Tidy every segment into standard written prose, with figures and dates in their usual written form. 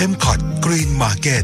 MCOT Green Market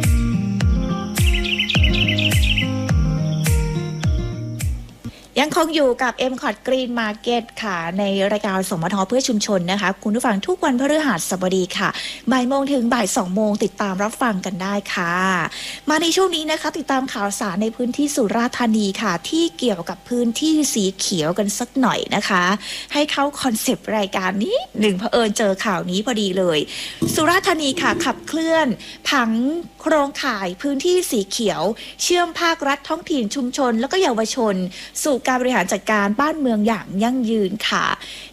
ยังคงอยู่กับ MCOT Green Market ค่ะในรายการสมทเพื่อชุมชนนะคะคุณผู้ฟังทุกวันพฤหัสบดีค่ะบ่ายโมงถึงบ่าย2โมงติดตามรับฟังกันได้ค่ะมาในช่วงนี้นะคะติดตามข่าวสารในพื้นที่สุราษฎร์ธานีค่ะที่เกี่ยวกับพื้นที่สีเขียวกันสักหน่อยนะคะให้เข้าคอนเซปต์รายการนี้เผอิญเจอข่าวนี้พอดีเลยสุราษฎร์ธานีค่ะขับเคลื่อนผังโครงข่ายพื้นที่สีเขียวเชื่อมภาครัฐท้องถิ่นชุมชนแล้วก็เยาวชนสู่การบริหารจัดการบ้านเมืองอย่างยั่งยืนค่ะ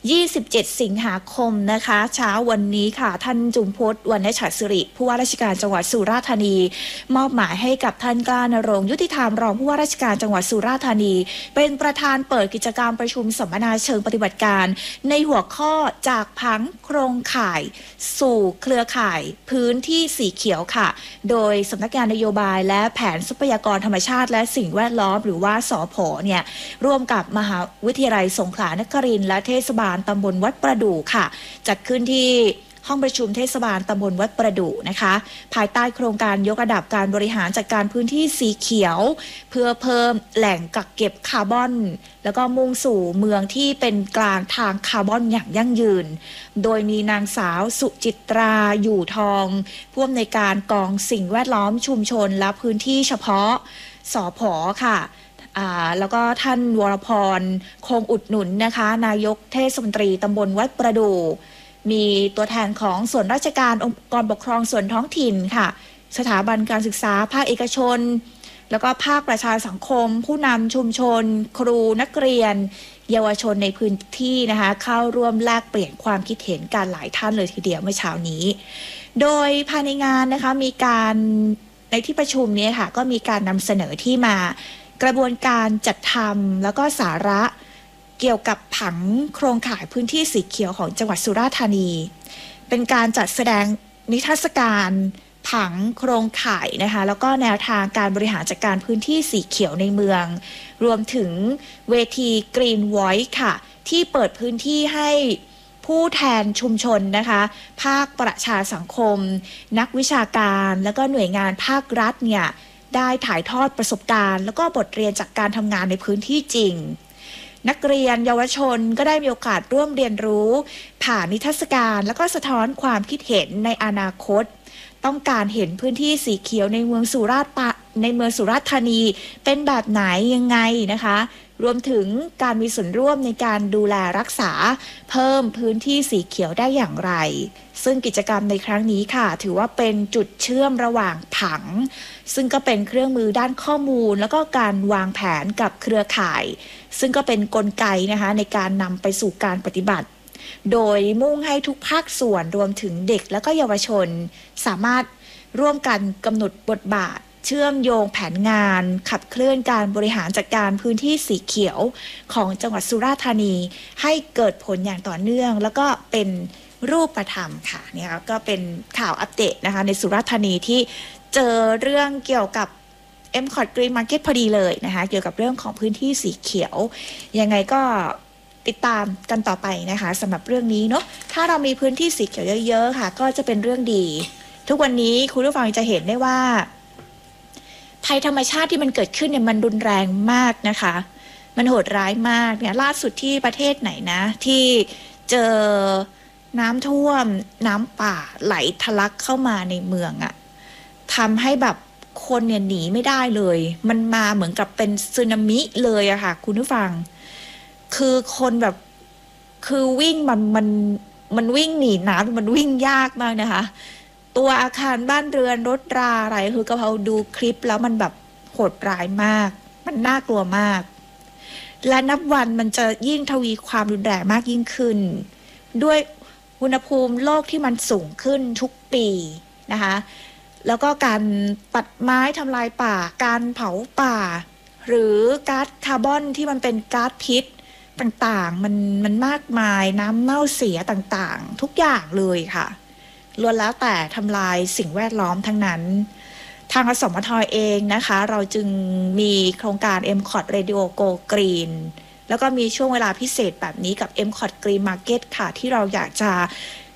27สิงหาคมนะคะเช้าวันนี้ค่ะท่านจุมพจน์ วรรณฉัตรสิริผู้ว่าราชการจังหวัดสุราษฎร์ธานีมอบหมายให้กับท่านกล้านรงค์ยุติธรรมรองผู้ว่าราชการจังหวัดสุราษฎร์ธานีเป็นประธานเปิดกิจกรรมประชุมสัมมนาเชิงปฏิบัติการในหัวข้อจากผังโครงข่ายสู่เครือข่ายพื้นที่สีเขียวค่ะโดยสำนักงานนโยบายและแผนทรัพยากรธรรมชาติและสิ่งแวดล้อมหรือว่าสผ.เนี่ยร่วมกับมหาวิทยาลัยสงขลานครินทร์และเทศบาลตำบลวัดประดู่ค่ะจัดขึ้นที่ห้องประชุมเทศบาลตำบลวัดประดู่นะคะภายใต้โครงการยกระดับการบริหารจัดการพื้นที่สีเขียวเพื่อเพิ่มแหล่งกักเก็บคาร์บอนแล้วก็มุ่งสู่เมืองที่เป็นกลางทางคาร์บอนอย่างยั่งยืนโดยมีนางสาวสุจิตราอยู่ทองผู้อำนวยการกองสิ่งแวดล้อมชุมชนและพื้นที่เฉพาะสผ.ค่ะแล้วก็ท่านวรพรคงอุดหนุนนะคะนายกเทศมนตรีตำบลวัดประดู่มีตัวแทนของส่วนราชการองค์กรปกครองส่วนท้องถิ่นค่ะสถาบันการศึกษาภาคเอกชนแล้วก็ภาคประชาสังคมผู้นำชุมชนครูนักเรียนเยาวชนในพื้นที่นะคะเข้าร่วมแลกเปลี่ยนความคิดเห็นกันหลายท่านเลยทีเดียวเมื่อเช้านี้โดยภายในงานนะคะมีการในที่ประชุมนี้ค่ะก็มีการนำเสนอที่มากระบวนการจัดทำแล้วก็สาระเกี่ยวกับผังโครงข่ายพื้นที่สีเขียวของจังหวัดสุราษฎร์ธานีเป็นการจัดแสดงนิทรรศการผังโครงข่ายนะคะแล้วก็แนวทางการบริหารจัดการพื้นที่สีเขียวในเมืองรวมถึงเวที Green Voice ค่ะที่เปิดพื้นที่ให้ผู้แทนชุมชนนะคะภาคประชาสังคมนักวิชาการแล้วก็หน่วยงานภาครัฐเนี่ยได้ถ่ายทอดประสบการณ์แล้วก็บทเรียนจากการทำงานในพื้นที่จริงนักเรียนเยาวชนก็ได้มีโอกาสร่วมเรียนรู้ผ่านนิทรรศการแล้วก็สะท้อนความคิดเห็นในอนาคตต้องการเห็นพื้นที่สีเขียวในเมืองสุราษฎร์ธานีเป็นแบบไหนยังไงนะคะรวมถึงการมีส่วนร่วมในการดูแลรักษาเพิ่มพื้นที่สีเขียวได้อย่างไรซึ่งกิจกรรมในครั้งนี้ค่ะถือว่าเป็นจุดเชื่อมระหว่างผังซึ่งก็เป็นเครื่องมือด้านข้อมูลแล้วก็การวางแผนกับเครือข่ายซึ่งก็เป็นกลไกนะคะในการนำไปสู่การปฏิบัติโดยมุ่งให้ทุกภาคส่วนรวมถึงเด็กและก็เยาวชนสามารถร่วมกันกำหนดบทบาทเชื่อมโยงแผนงานขับเคลื่อนการบริหารจัดการพื้นที่สีเขียวของจังหวัดสุราษฎร์ธานีให้เกิดผลอย่างต่อเนื่องแล้วก็เป็นรูปธรรมค่ะเนี่ยก็เป็นข่าวอัปเดตนะคะในสุราษฎร์ธานีที่เจอเรื่องเกี่ยวกับ MCOT Green Market พอดีเลยนะคะเกี่ยวกับเรื่องของพื้นที่สีเขียวยังไงก็ติดตามกันต่อไปนะคะสำหรับเรื่องนี้เนาะถ้าเรามีพื้นที่สีเขียวเยอะๆค่ะก็จะเป็นเรื่องดีทุกวันนี้คุณผู้ฟังจะเห็นได้ว่าภัยธรรมชาติที่มันเกิดขึ้นเนี่ยมันรุนแรงมากนะคะมันโหดร้ายมากเนี่ยล่าสุดที่ประเทศไหนนะที่เจอน้ำท่วมน้ำป่าไหลทะลักเข้ามาในเมืองอะทำให้แบบคนเนี่ยหนีไม่ได้เลยมันมาเหมือนกับเป็นสึนามิเลยอะค่ะคุณผู้ฟังคือคนแบบคือวิ่งมันวิ่งหนีน้ำมันวิ่งยากมากนะคะตัวอาคารบ้านเรือนรถราอะไรคือกะเพราดูคลิปแล้วมันแบบโหดร้ายมากมันน่ากลัวมากและนับวันมันจะยิ่งทวีความรุนแรงมากยิ่งขึ้นด้วยอุณหภูมิโลกที่มันสูงขึ้นทุกปีนะคะแล้วก็การตัดไม้ทำลายป่าการเผาป่าหรือก๊าซคาร์บอนที่มันเป็นก๊าซพิษต่างๆมันมากมายน้ำเน่าเสียต่างๆทุกอย่างเลยค่ะล้วนแล้วแต่ทำลายสิ่งแวดล้อมทั้งนั้นทางสมทเองนะคะเราจึงมีโครงการ MCOT Radio Go Green แล้วก็มีช่วงเวลาพิเศษแบบนี้กับ MCOT Green Market ค่ะที่เราอยากจะ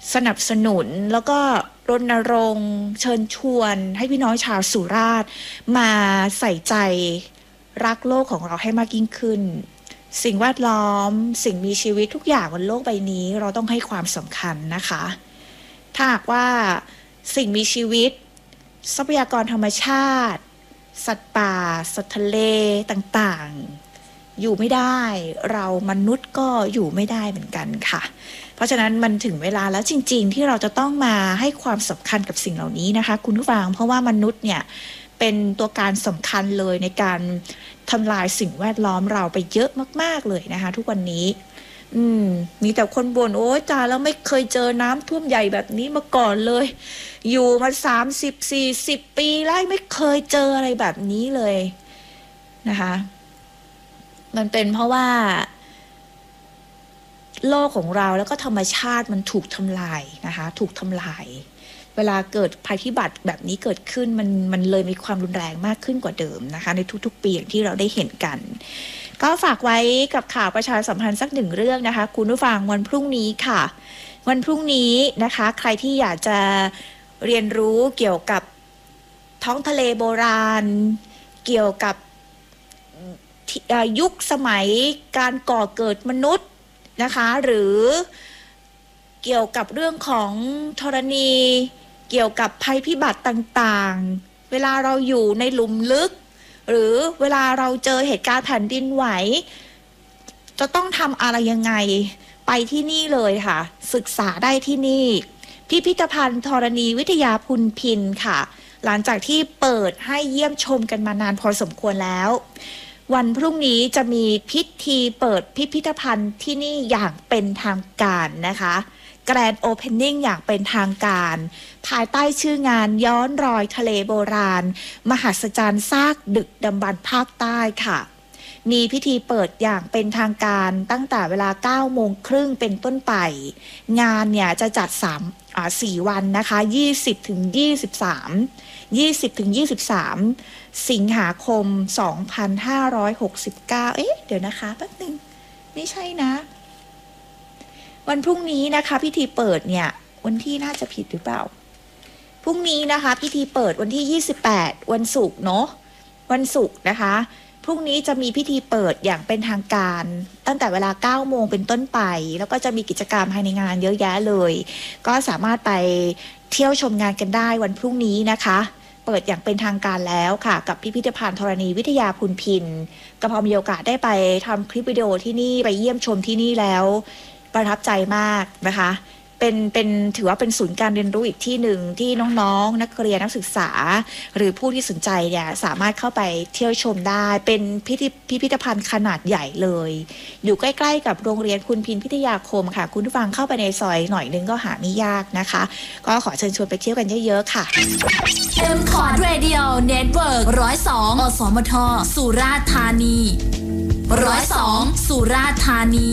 สนับสนุนแล้วก็รณรงค์เชิญชวนให้พี่น้องชาวสุราษฎร์มาใส่ใจรักโลกของเราให้มากยิ่งขึ้นสิ่งแวดล้อมสิ่งมีชีวิตทุกอย่างบนโลกใบนี้เราต้องให้ความสำคัญนะคะถ้าหากว่าสิ่งมีชีวิตทรัพยากรธรรมชาติสัตว์ป่าสัตว์ทะเลต่างๆอยู่ไม่ได้เรามนุษย์ก็อยู่ไม่ได้เหมือนกันค่ะเพราะฉะนั้นมันถึงเวลาแล้วจริงๆที่เราจะต้องมาให้ความสำคัญกับสิ่งเหล่านี้นะคะคุณผู้ฟังเพราะว่ามนุษย์เนี่ยเป็นตัวการสำคัญเลยในการทำลายสิ่งแวดล้อมเราไปเยอะมากๆเลยนะคะทุกวันนี้มีแต่คนบ่นโอ๊ยตายแล้วไม่เคยเจอน้ำท่วมใหญ่แบบนี้มาก่อนเลยอยู่มา30-40 ปีแล้วไม่เคยเจออะไรแบบนี้เลยนะคะมันเป็นเพราะว่าโลกของเราแล้วก็ธรรมชาติมันถูกทำลายนะคะถูกทำลายเวลาเกิดภัยพิบัติแบบนี้เกิดขึ้นมันเลยมีความรุนแรงมากขึ้นกว่าเดิมนะคะในทุกๆปีอย่างที่เราได้เห็นกันก็ฝากไว้กับข่าวประชาสัมพันธ์สักหนึ่งเรื่องนะคะคุณผู้ฟังวันพรุ่งนี้ค่ะวันพรุ่งนี้นะคะใครที่อยากจะเรียนรู้เกี่ยวกับท้องทะเลโบราณเกี่ยวกับยุคสมัยการก่อเกิดมนุษย์นะคะหรือเกี่ยวกับเรื่องของธรณีเกี่ยวกับภัยพิบัติต่างๆเวลาเราอยู่ในหลุมลึกหรือเวลาเราเจอเหตุการณ์แผ่นดินไหวจะต้องทำอะไรยังไงไปที่นี่เลยค่ะศึกษาได้ที่นี่พิพิธภัณฑ์ธรณีวิทยาพุนพินค่ะหลังจากที่เปิดให้เยี่ยมชมกันมานานพอสมควรแล้ววันพรุ่งนี้จะมีพิธีเปิดพิพิธภัณฑ์ที่นี่อย่างเป็นทางการนะคะแกรนด์โอเพนนิ่งอย่างเป็นทางการภายใต้ชื่องานย้อนรอยทะเลโบราณมหัศจรรย์ซากดึกดำบรรพ์ภาคใต้ค่ะมีพิธีเปิดอย่างเป็นทางการตั้งแต่เวลา 9:30 เป็นต้นไปงานเนี่ยจะจัด4 วันนะคะ20-23 สิงหาคม 2569เดี๋ยวนะคะแป๊บนึงไม่ใช่นะวันพรุ่งนี้นะคะพิธีเปิดเนี่ยวันที่น่าจะผิดหรือเปล่าพรุ่งนี้นะคะพิธีเปิดวันที่28วันศุกร์เนาะวันศุกร์นะคะพรุ่งนี้จะมีพิธีเปิดอย่างเป็นทางการตั้งแต่เวลา 9 โมงเป็นต้นไปแล้วก็จะมีกิจกรรมภายในงานเยอะแยะเลยก็สามารถไปเที่ยวชมงานกันได้วันพรุ่งนี้นะคะเปิดอย่างเป็นทางการแล้วค่ะกับพิพิธภัณฑ์ธรณีวิทยาพุนพินก็พอมีโอกาสได้ไปทำคลิปวิดีโอที่นี่ไปเยี่ยมชมที่นี่แล้วประทับใจมากนะคะเป็นถือว่าเป็นศูนย์การเรียนรู้อีกที่หนึ่งที่น้องๆนักเรียนนักศึกษาหรือผู้ที่สนใจเนี่ยสามารถเข้าไปเที่ยวชมได้เป็นพิพิธภัณฑ์ขนาดใหญ่เลยอยู่ใกล้ๆกับโรงเรียนพุนพินพิทยาคมค่ะคุณผู้ฟังเข้าไปในซอยหน่อยนึงก็หาไม่ยากนะคะก็ขอเชิญชวนไปเที่ยวกันเยอะๆค่ะ M-Cord Radio Network 102 อสมทสุราษฎร์ธานี102สุราษฎร์ธานี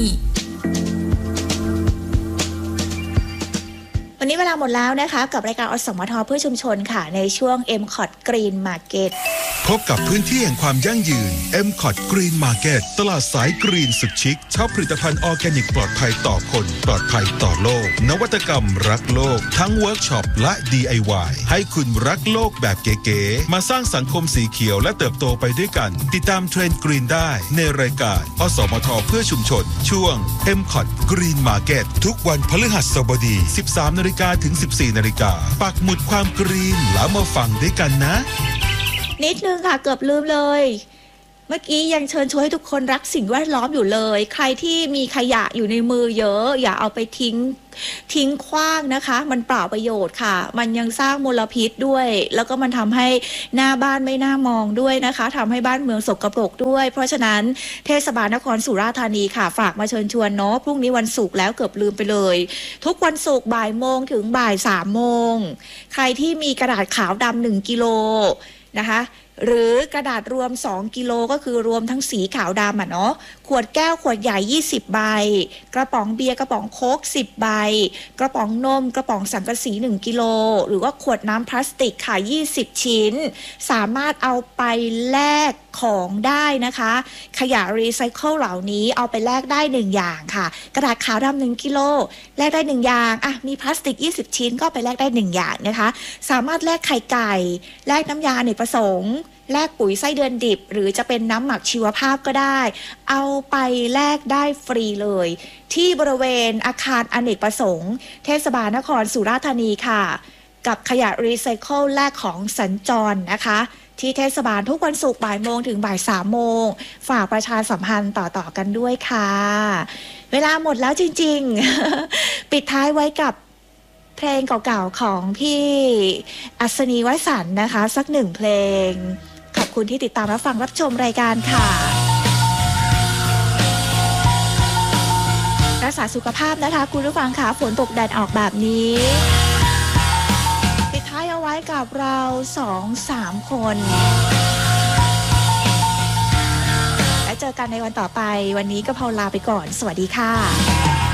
วันนี้เวลาหมดแล้วนะคะกับรายการอสมทเพื่อชุมชนค่ะในช่วง M-Cord Green Market พบกับพื้นที่แห่งความยั่งยืน M-Cord Green Market ตลาดสายกรีนสุดชิคช็อปผลิตภัณฑ์ออร์แกนิกปลอดภัยต่อคนปลอดภัยต่อโลกนวัตกรรมรักโลกทั้งเวิร์กช็อปและ DIY ให้คุณรักโลกแบบเก๋ๆมาสร้างสังคมสีเขียวและเติบโตไปด้วยกันติดตามเทรนด์กรีนได้ในรายการอสมทเพื่อชุมชนช่วง M-Cord Green Market ทุกวันพฤหัสบดี 13:00 นถึง 14:00 นปักหมุดความกรีนแล้วมาฟังด้วยกันนะนิดนึงค่ะเกือบลืมเลยเมื่อกี้ยังเชิญชวนให้ทุกคนรักสิ่งแวดล้อมอยู่เลยใครที่มีขยะอยู่ในมือเยอะอย่าเอาไปทิ้งขว้างนะคะมันเปล่าประโยชน์ค่ะมันยังสร้างมลพิษด้วยแล้วก็มันทำให้หน้าบ้านไม่น่ามองด้วยนะคะทำให้บ้านเมืองสกปรกด้วยเพราะฉะนั้นเทศบาลนครสุราษฎร์ธานีค่ะฝากมาเชิญชวนเนาะพรุ่งนี้วันศุกร์แล้วเกือบลืมไปเลยทุกวันศุกร์บ่ายโมงถึงบ่าย3 โมงใครที่มีกระดาษขาวดำ1 กิโลนะคะหรือกระดาษรวม2กิโลก็คือรวมทั้งสีขาวดำเนาะขวดแก้วขวดใหญ่20ใบกระป๋องเบียร์กระป๋องโค้ก10ใบกระป๋องนมกระป๋องสังกะสี1กิโลหรือว่าขวดน้ำพลาสติกค่ะ20ชิ้นสามารถเอาไปแลกของได้นะคะขยะรีไซเคิลเหล่านี้เอาไปแลกได้1อย่างค่ะกระดาษขาวดำ1กิโลแลกได้1อย่างมีพลาสติก20ชิ้นก็ไปแลกได้1อย่างนะคะสามารถแลกไข่ไก่แลกน้ำยาอเนกประสงค์แลกปุ๋ยไส้เดือนดิบหรือจะเป็นน้ำหมักชีวภาพก็ได้เอาไปแลกได้ฟรีเลยที่บริเวณอาคารอเนกประสงค์เทศบาลนครสุราษฎร์ธานีค่ะกับขยะรีไซเคิลแลกของสัญจรนะคะที่เทศบาลทุกวันศุกร์บ่ายโมงถึงบ่าย3โมงฝากประชาสัมพันธ์ต่อกันด้วยค่ะเวลาหมดแล้วจริงๆ ปิดท้ายไว้กับเพลงเก่าๆของพี่อัศนีวสันต์นะคะสัก1เพลงขอบคุณที่ติดตามรับฟังรับชมรายการค่ะรักษาสุขภาพนะคะคุณผู้ฟังค่ะฝนตกแดดออกแบบนี้ปิดท้ายเอาไว้กับเรา 2-3 คนและเจอกันในวันต่อไปวันนี้ก็พอลาไปก่อนสวัสดีค่ะ